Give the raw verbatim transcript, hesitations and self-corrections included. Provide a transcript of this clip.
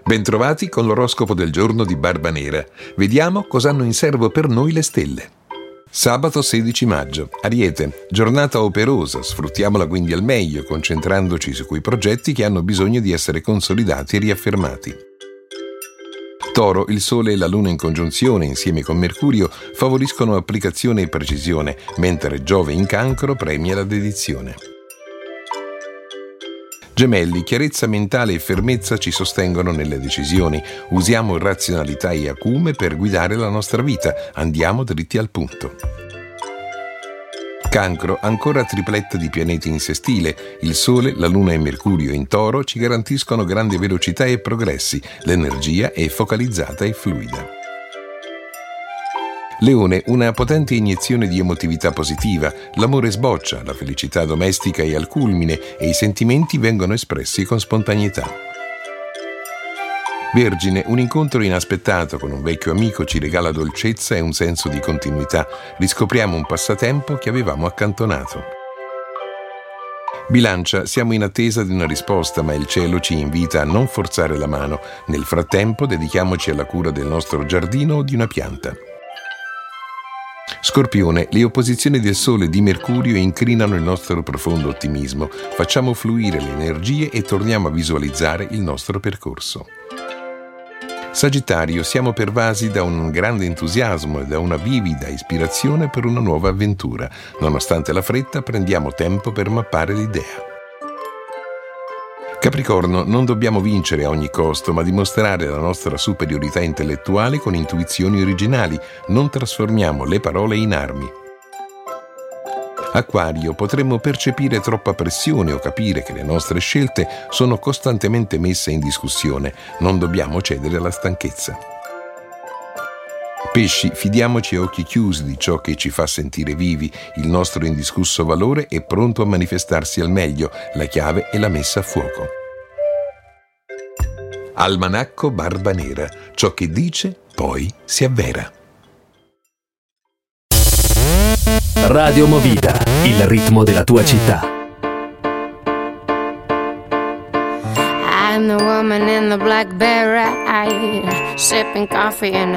Bentrovati con l'oroscopo del giorno di Barbanera. Vediamo cosa hanno in serbo per noi le stelle. Sabato sedici maggio. Ariete. Giornata operosa, sfruttiamola quindi al meglio, concentrandoci su quei progetti che hanno bisogno di essere consolidati e riaffermati. Toro. Il Sole e la Luna in congiunzione insieme con Mercurio favoriscono applicazione e precisione, mentre Giove in Cancro premia la dedizione. Gemelli, chiarezza mentale e fermezza ci sostengono nelle decisioni. Usiamo razionalità e acume per guidare la nostra vita. Andiamo dritti al punto. Cancro, ancora tripletta di pianeti in sestile. Il Sole, la Luna e Mercurio in Toro ci garantiscono grande velocità e progressi. L'energia è focalizzata e fluida. Leone, una potente iniezione di emotività positiva, l'amore sboccia, la felicità domestica è al culmine e i sentimenti vengono espressi con spontaneità. Vergine, un incontro inaspettato con un vecchio amico ci regala dolcezza e un senso di continuità, riscopriamo un passatempo che avevamo accantonato. Bilancia, siamo in attesa di una risposta, ma il cielo ci invita a non forzare la mano. Nel frattempo dedichiamoci alla cura del nostro giardino o di una pianta. Scorpione, le opposizioni del Sole e di Mercurio incrinano il nostro profondo ottimismo. Facciamo fluire le energie e torniamo a visualizzare il nostro percorso. Sagittario, siamo pervasi da un grande entusiasmo e da una vivida ispirazione per una nuova avventura. Nonostante la fretta, prendiamo tempo per mappare l'idea. Capricorno, non dobbiamo vincere a ogni costo, ma dimostrare la nostra superiorità intellettuale con intuizioni originali. Non trasformiamo le parole in armi. Acquario, potremmo percepire troppa pressione o capire che le nostre scelte sono costantemente messe in discussione. Non dobbiamo cedere alla stanchezza. Pesci, fidiamoci a occhi chiusi di ciò che ci fa sentire vivi. Il nostro indiscusso valore è pronto a manifestarsi al meglio. La chiave è la messa a fuoco. Almanacco Barbanera. Ciò che dice, poi si avvera. Radio Movida, il ritmo della tua città. I'm the woman in the black beret, sipping coffee in